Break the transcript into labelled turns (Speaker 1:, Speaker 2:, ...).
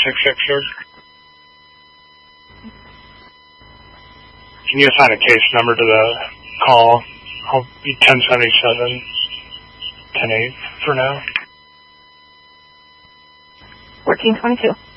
Speaker 1: 666, sir. Can you assign a case number to the call? I'll be 1077, 10-8 for now.
Speaker 2: 1422.